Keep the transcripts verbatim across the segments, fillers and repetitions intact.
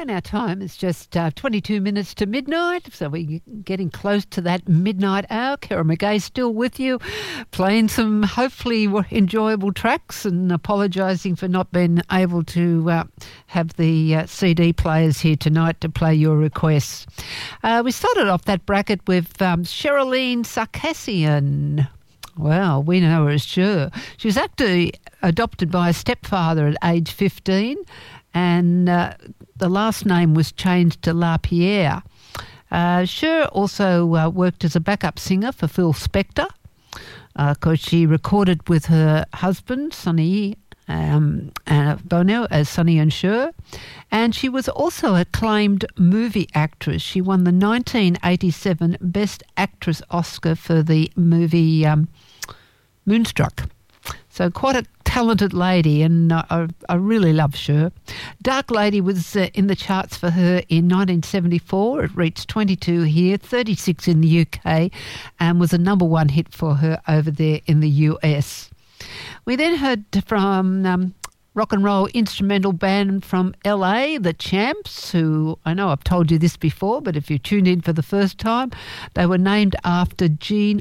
and our time is just uh, twenty-two minutes to midnight, so we're getting close to that midnight hour. Kara McGay still with you, playing some hopefully enjoyable tracks and apologising for not being able to uh, have the uh, C D players here tonight to play your requests. Uh, we started off that bracket with um, Sherilyn Sarkisian. Well, we know her as Cher. She was actually adopted by a stepfather at age fifteen, and uh, the last name was changed to LaPierre. Uh, Cher also uh, worked as a backup singer for Phil Spector, because uh, she recorded with her husband, Sonny um, uh, Bono, as Sonny and Cher. And she was also an acclaimed movie actress. She won the nineteen eighty-seven Best Actress Oscar for the movie um, Moonstruck. So quite a talented lady, and uh, I, I really love Cher. Dark Lady was uh, in the charts for her in nineteen seventy-four. It reached twenty-two here, thirty-six in the U K, and was a number one hit for her over there in the U S. We then heard from um, rock and roll instrumental band from L A, The Champs, who I know I've told you this before, but if you tuned in for the first time, they were named after Gene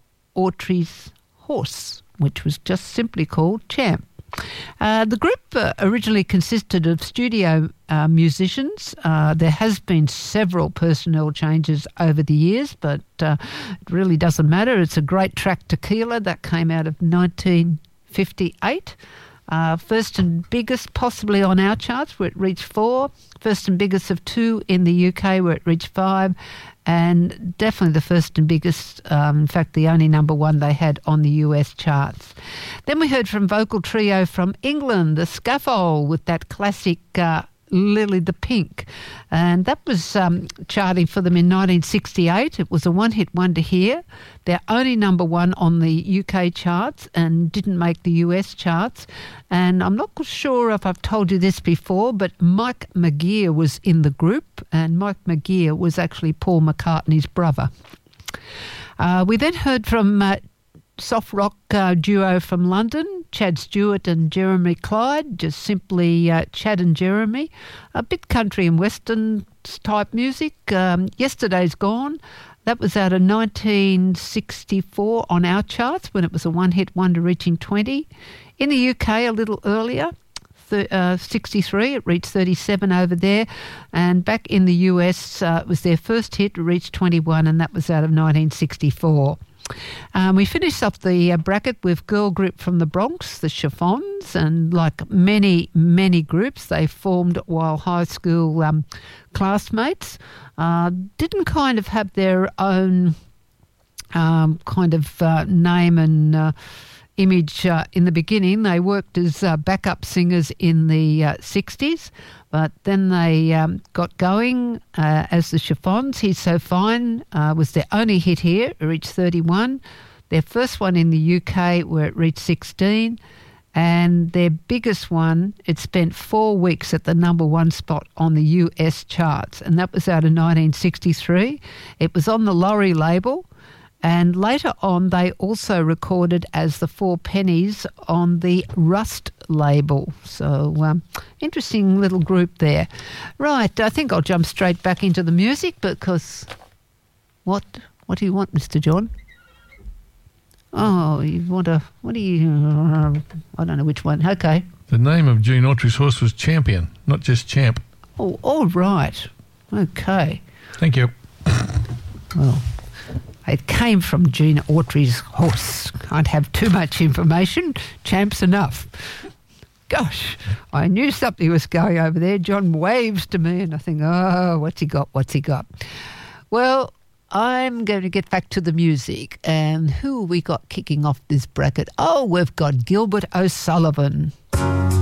Autry's horse, which was just simply called Champ. Uh, the group uh, originally consisted of studio uh, musicians. Uh, there has been several personnel changes over the years, but uh, it really doesn't matter. It's a great track, Tequila, that came out of nineteen fifty-eight. Uh, first and biggest possibly on our charts, where it reached four. First and biggest of two in the U K, where it reached five. And definitely the first and biggest, um, in fact, the only number one they had on the U S charts. Then we heard from vocal trio from England, The Scaffold, with that classic uh, Lily the Pink. And that was um, charting for them in nineteen sixty-eight. It was a one-hit wonder here. They're only number one on the U K charts and didn't make the U S charts. And I'm not sure if I've told you this before, but Mike McGear was in the group, and Mike McGear was actually Paul McCartney's brother. Uh, we then heard from uh, soft rock uh, duo from London, Chad Stewart and Jeremy Clyde, just simply uh, Chad and Jeremy. A bit country and western type music. Um, Yesterday's Gone. That was out of nineteen sixty-four on our charts when it was a one-hit wonder reaching twenty. In the U K a little earlier, th- uh, sixty-three, it reached thirty-seven over there. And back in the U S, uh, it was their first hit, it reached twenty-one, and that was out of nineteen sixty-four. Um, we finished up the uh, bracket with girl group from the Bronx, the Chiffons, and like many, many groups, they formed while high school um, classmates. Uh, didn't kind of have their own um, kind of uh, name and uh, image uh, in the beginning. They worked as uh, backup singers in the uh, sixties, but then they um, got going uh, as the Chiffons. He's So Fine uh, was their only hit here. It reached thirty-one. Their first one in the U K, where it reached sixteen. And their biggest one, it spent four weeks at the number one spot on the U S charts, and that was out of nineteen sixty-three. It was on the Laurie label. And later on, they also recorded as the Four Pennies on the Rust label. So, um, interesting little group there. Right, I think I'll jump straight back into the music because what what do you want, Mister John? Oh, you want a, what do you, uh, I don't know which one. Okay. The name of Gene Autry's horse was Champion, not just Champ. Oh, all right. Okay. Thank you. Well, it came from Gene Autry's horse. Can't have too much information. Champ's enough. Gosh, I knew something was going over there. John waves to me and I think, oh, what's he got? What's he got? Well, I'm going to get back to the music. And who have we got kicking off this bracket? Oh, we've got Gilbert O'Sullivan.